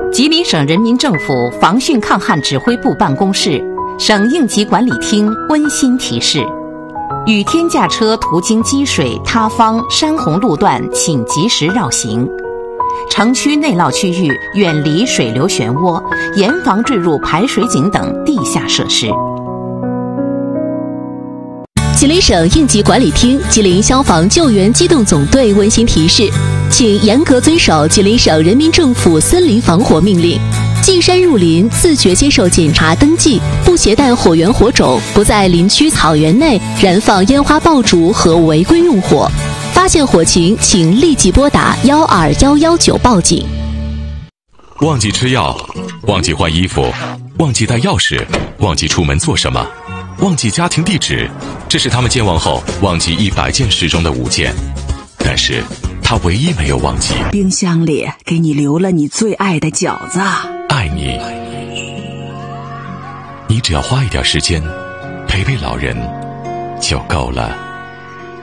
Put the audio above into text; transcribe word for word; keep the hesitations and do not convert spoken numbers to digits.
吉林省人民政府防汛抗旱指挥部办公室、省应急管理厅温馨提示：雨天驾车途经积水、塌方、山洪路段，请及时绕行。城区内涝区域远离水流漩涡，严防坠入排水井等地下设施。 吉林省应急管理厅、吉林消防救援机动总队温馨提示，请严格遵守吉林省人民政府森林防火命令，进山入林自觉接受检查登记，不携带火源火种，不在林区草原内燃放烟花爆竹和违规用火。发现火情，请立即拨打幺二幺幺九报警。 忘记吃药，忘记换衣服，忘记带钥匙，忘记出门做什么，忘记家庭地址，这是他们健忘后忘记一百件事中的五件，但是他唯一没有忘记， 冰箱里给你留了你最爱的饺子。 爱你，你只要花一点时间陪陪老人就够了。